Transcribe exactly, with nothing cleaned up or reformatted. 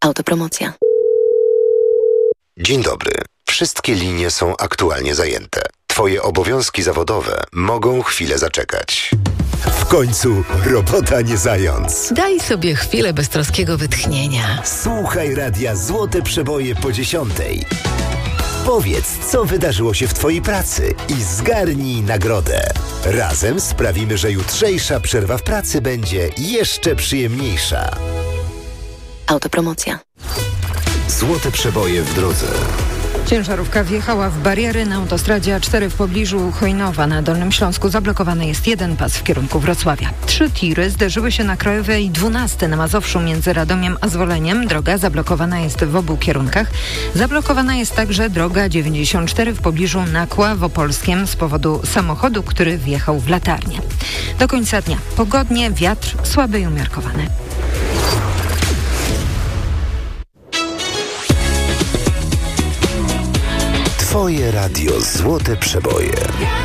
Autopromocja. Dzień dobry. Wszystkie linie są aktualnie zajęte. Twoje obowiązki zawodowe mogą chwilę zaczekać. W końcu robota nie zając. Daj sobie chwilę beztroskiego wytchnienia. Słuchaj radia Złote Przeboje po dziesiątej. Powiedz, co wydarzyło się w Twojej pracy i zgarnij nagrodę. Razem sprawimy, że jutrzejsza przerwa w pracy będzie jeszcze przyjemniejsza. Autopromocja. Złote Przeboje w drodze. Ciężarówka wjechała w bariery na autostradzie A cztery w pobliżu Chojnowa na Dolnym Śląsku. Zablokowany jest jeden pas w kierunku Wrocławia. Trzy tiry zderzyły się na Krajowej dwunastej na Mazowszu między Radomiem a Zwoleniem. Droga zablokowana jest w obu kierunkach. Zablokowana jest także droga dziewięćdziesiąt cztery w pobliżu Nakła w Opolskiem z powodu samochodu, który wjechał w latarnię. Do końca dnia pogodnie, wiatr słaby i umiarkowany. Twoje radio Złote Przeboje.